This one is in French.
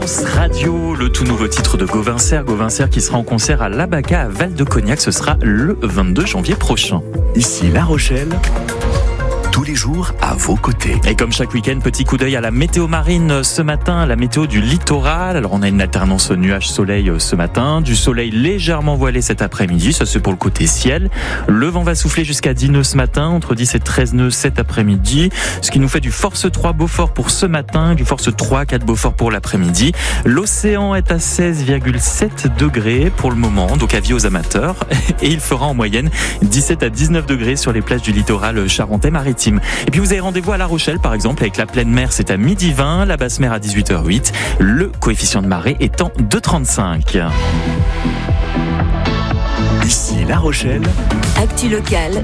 Radio, le tout nouveau titre de Gauvin Serre qui sera en concert à l'Abaca à Val-de-Cognac, ce sera le 22 janvier prochain. Ici La Rochelle, tous les jours à vos côtés. Et comme chaque week-end, petit coup d'œil à la météo marine ce matin, la météo du littoral. Alors on a une alternance nuage-soleil ce matin, du soleil légèrement voilé cet après-midi, ça c'est pour le côté ciel. Le vent va souffler jusqu'à 10 nœuds ce matin, entre 10 et 13 nœuds cet après-midi, ce qui nous fait du force 3 Beaufort pour ce matin, du force 3 4 Beaufort pour l'après-midi. L'océan est à 16,7 degrés pour le moment, donc avis aux amateurs, et il fera en moyenne 17 à 19 degrés sur les plages du littoral charentais-maritime. Et puis vous avez rendez-vous à La Rochelle par exemple avec la pleine mer, c'est à 12h20, la basse mer à 18h08, le coefficient de marée étant de 35. Ici La Rochelle, Actu locale